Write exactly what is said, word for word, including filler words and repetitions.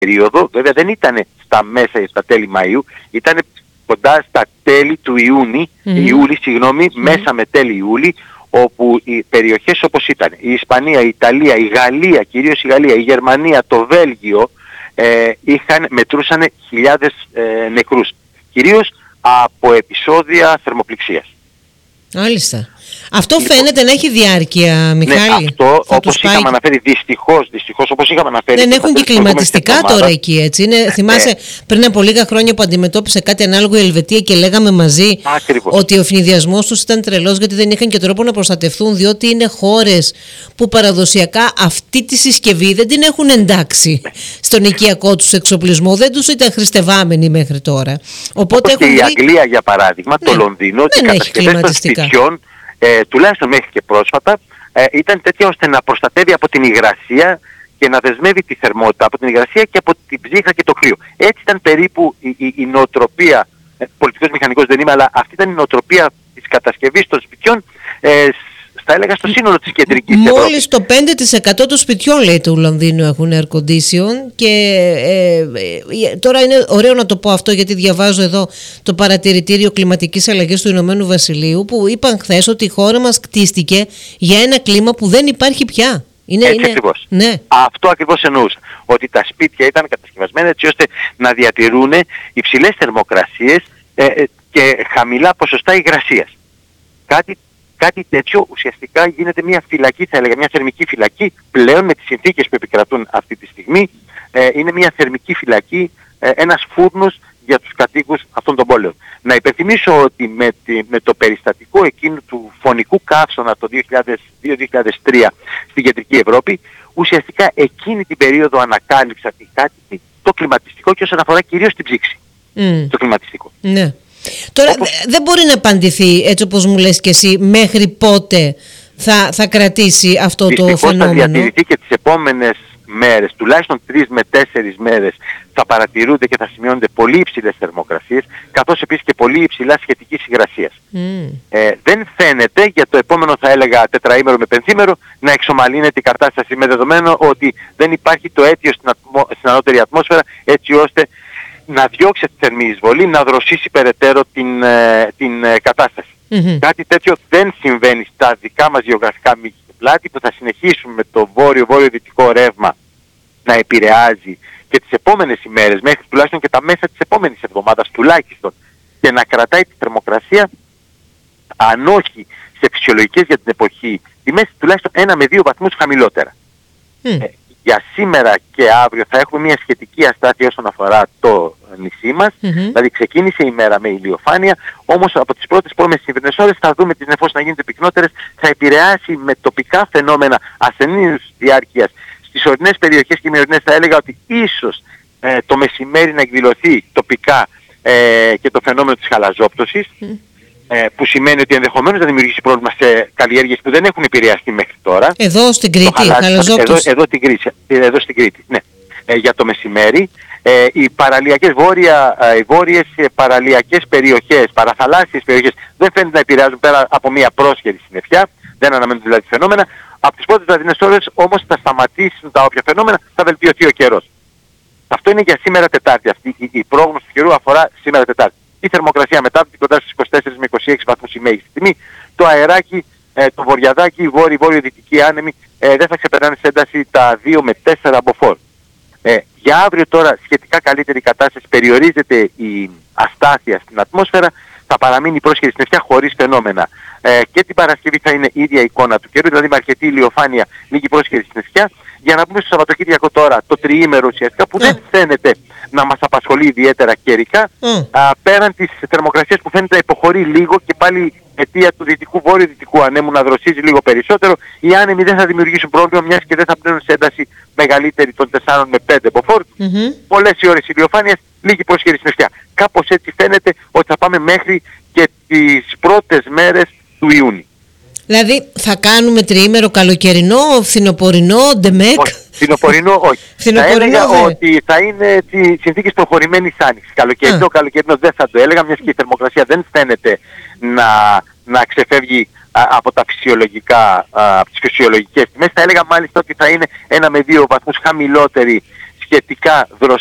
περίοδο, βέβαια δεν ήταν στα μέσα ή στα τέλη Μαΐου, ήταν κοντά στα τέλη του Ιούνι, mm. Ιούλη, συγγνώμη, mm. μέσα με τέλη Ιούλη, όπου οι περιοχές όπως ήταν η Ισπανία, η Ιταλία, η Γαλλία, κυρίως η Γαλλία, η Γερμανία, το Βέλγιο, ε, είχαν, μετρούσαν χιλιάδες ε, νεκρούς, κυρίως από επεισόδια θερμοπληξίας. Μάλιστα. Αυτό λοιπόν, φαίνεται να έχει διάρκεια, Μιχάλη. Ναι, αυτό όπως είχαμε πάει... αναφέρει, δυστυχώς, δυστυχώς όπως είχαμε αναφέρει. Δεν έχουν και κλιματιστικά τώρα εκεί, έτσι. Είναι, θυμάσαι ε, πριν από λίγα χρόνια που αντιμετώπισε κάτι ανάλογο η Ελβετία και λέγαμε μαζί ακριβώς. Ότι ο ευνηδιασμός τους ήταν τρελός γιατί δεν είχαν και τρόπο να προστατευτούν, διότι είναι χώρες που παραδοσιακά αυτή τη συσκευή δεν την έχουν εντάξει στον οικιακό τους εξοπλισμό, δεν τους ήταν χρηστευάμενοι μέχρι τώρα. Οπότε και έχουν η βρει... Αγγλία για παράδειγμα, ναι, το Λονδίνο, οι κατασκευές των σπιτιών, Ε, τουλάχιστον μέχρι και πρόσφατα, ε, ήταν τέτοια ώστε να προστατεύει από την υγρασία και να δεσμεύει τη θερμότητα από την υγρασία και από την ψύχα και το κρύο. Έτσι ήταν περίπου η, η, η νοοτροπία, ε, πολιτικός μηχανικός δεν είμαι, αλλά αυτή ήταν η νοοτροπία της κατασκευής των σπιτιών, ε, θα έλεγα στο σύνολο της κεντρικής Ευρώπης. Μόλις το πέντε τοις εκατό των σπιτιών, λέει, του Λονδίνου έχουν air condition και ε, ε, τώρα είναι ωραίο να το πω αυτό γιατί διαβάζω εδώ το παρατηρητήριο κλιματικής αλλαγής του Ηνωμένου Βασιλείου που είπαν χθες ότι η χώρα μας κτίστηκε για ένα κλίμα που δεν υπάρχει πια. Είναι, έτσι είναι... ακριβώς. Ναι. Αυτό ακριβώς εννοούσα. Ότι τα σπίτια ήταν κατασκευασμένα έτσι ώστε να διατηρούν υψηλές θερμοκρασίες ε, ε, και χαμηλά ποσοστά υγρασίας. Κάτι Κάτι τέτοιο ουσιαστικά γίνεται μια φυλακή, θα έλεγα, μια θερμική φυλακή πλέον με τις συνθήκες που επικρατούν αυτή τη στιγμή. Ε, είναι μια θερμική φυλακή, ε, ένας φούρνος για τους κατοίκους αυτών των πόλεων. Να υπενθυμίσω ότι με, τη, με το περιστατικό εκείνου του φωνικού καύσωνα το δύο χιλιάδες δύο δύο χιλιάδες τρία στην κεντρική Ευρώπη, ουσιαστικά εκείνη την περίοδο ανακάλυψαν οι κάτοικοι το κλιματιστικό και όσον αφορά κυρίως την ψήξη. Mm. Το κλιματιστικό. Ναι. Τώρα όπως... δεν μπορεί να απαντηθεί έτσι όπως μου λες και εσύ μέχρι πότε θα, θα κρατήσει αυτό δυστυχώς το φαινόμενο. Θα διατηρηθεί και τις επόμενες μέρες, τουλάχιστον τρεις με τέσσερις μέρες θα παρατηρούνται και θα σημειώνονται πολύ υψηλές θερμοκρασίες, καθώς επίσης και πολύ υψηλά σχετικής υγρασίας. Mm. Ε, δεν φαίνεται για το επόμενο, θα έλεγα, τετραήμερο με πενθήμερο να εξομαλύνεται η κατάσταση, με δεδομένο ότι δεν υπάρχει το αίτιο στην, ατμο... στην ανώτερη ατμόσφαιρα έτσι ώστε να διώξει τη θερμή εισβολή, να δροσίσει περαιτέρω την, ε, την ε, κατάσταση. Mm-hmm. Κάτι τέτοιο δεν συμβαίνει στα δικά μας γεωγραφικά μήκη και πλάτη, που θα συνεχίσουμε με το βόρειο-βόρειο-δυτικό ρεύμα να επηρεάζει και τις επόμενες ημέρες, μέχρι τουλάχιστον και τα μέσα της επόμενης εβδομάδας τουλάχιστον, και να κρατάει τη θερμοκρασία, αν όχι σε φυσιολογικές για την εποχή τιμές, τουλάχιστον ένα με δύο βαθμούς χαμηλότερα. Mm. Ε, για σήμερα και αύριο θα έχουμε μια σχετική αστάθεια όσον αφορά το νησί μας, mm-hmm. δηλαδή ξεκίνησε η μέρα με ηλιοφάνεια, όμως από τις πρώτες πρώμες σημερινές ώρες θα δούμε τις νεφώσεις να γίνονται πυκνότερες, θα επηρεάσει με τοπικά φαινόμενα ασθενείς διάρκειας στις ορεινές περιοχές και ημερινές. Θα έλεγα ότι ίσως ε, το μεσημέρι να εκδηλωθεί τοπικά ε, και το φαινόμενο της χαλαζόπτωσης, mm. ε, που σημαίνει ότι ενδεχομένως να δημιουργήσει πρόβλημα σε καλλιέργειες που δεν έχουν επηρεαστεί μέχρι τώρα. Εδώ στην Κρήτη, χαλαζόπτωση. Εδώ, εδώ, την Κρήτη, εδώ στην Κρήτη, ναι. Ε, για το μεσημέρι. Ε, οι παραλιακές βόρεια, ε, οι βόρειες ε, παραλιακές περιοχές, παραθαλάσσιες περιοχές δεν φαίνεται να επηρεάζουν πέρα από μια πρόσχερη συννεφιά, δεν αναμένουν δηλαδή φαινόμενα. Από τις πρώτες βραδινές ώρες όμως θα σταματήσουν τα όποια φαινόμενα, θα βελτιωθεί ο καιρός. Αυτό είναι για σήμερα Τετάρτη. Αυτή η, η πρόγνωση του καιρού αφορά σήμερα Τετάρτη. Η θερμοκρασία μετάβει κοντά στους είκοσι τέσσερις με είκοσι έξι βαθμούς η μέγιστη τιμή. Το αεράκι, ε, το βορειαδάκι, η βόρειο-βόρειο-δυτική άνεμη ε, δεν θα ξεπερνάνε σε ένταση τα δύο με τέσσερα μποφόρ. Ε, για αύριο τώρα σχετικά καλύτερη κατάσταση, περιορίζεται η αστάθεια στην ατμόσφαιρα, θα παραμείνει η πρόσχερη συννεφιά χωρίς φαινόμενα. Ε, και την Παρασκευή θα είναι η ίδια εικόνα του καιρού, δηλαδή με αρκετή ηλιοφάνεια, λίγη πρόσχερη συννεφιά. Για να πούμε στο Σαββατοκύριακο τώρα, το τριήμερο ουσιαστικά, που δεν φαίνεται να μας απασχολεί ιδιαίτερα καιρικά, mm. α, πέραν της θερμοκρασίας που φαίνεται να υποχωρεί λίγο και πάλι αιτία του δυτικού βόρειο-δυτικού ανέμου να δροσίζει λίγο περισσότερο, οι άνεμοι δεν θα δημιουργήσουν πρόβλημα, μιας και δεν θα πλέον σε ένταση μεγαλύτερη των τεσσάρων με πέντε μποφόρ. Mm-hmm. Πολλές οι ώρες ηλιοφάνειας, λίγη πρόσχερη συννεφιά. Κάπως έτσι φαίνεται ότι θα πάμε μέχρι και τις πρώτες μέρες του Ιούνιου. Δηλαδή θα κάνουμε τριήμερο καλοκαιρινό, φθινοπορεινό, ντεμεκ. Όχι, φθινοπορεινό όχι. Θα έλεγα δε. ότι θα είναι τις συνθήκες προχωρημένης άνοιξης. Καλοκαιρινό, καλοκαιρινό δεν θα το έλεγα, μιας και η θερμοκρασία δεν φαίνεται να, να ξεφεύγει α, από τα φυσιολογικά, α, από τις φυσιολογικές τιμές. Θα έλεγα μάλιστα ότι θα είναι ένα με δύο βαθμούς χαμηλότερη σχετικά